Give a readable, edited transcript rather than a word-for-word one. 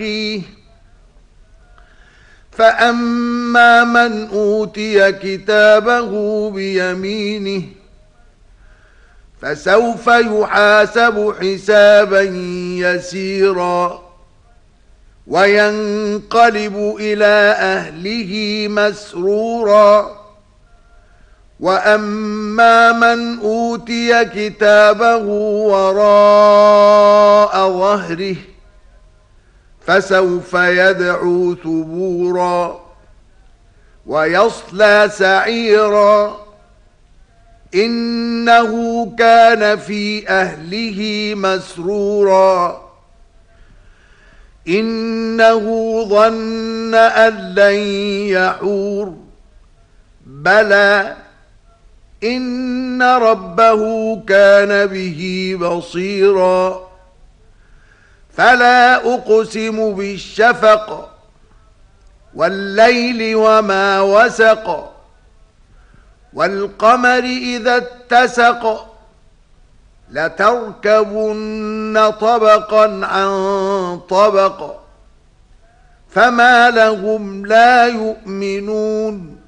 فيه فأما من أوتي كتابه بيمينه فسوف يحاسب حسابا يسيرا وينقلب إلى أهله مسرورا وأما من أوتي كتابه وراء ظهره فسوف يدعو ثبورا ويصلى سعيرا إنه كان في أهله مسرورا إنه ظن أن لن يحور بلى إن ربه كان به بصيرا فلا أقسم بالشفق والليل وما وسق والقمر إذا اتسق لتركبن طبقا عن طبق فما لهم لا يؤمنون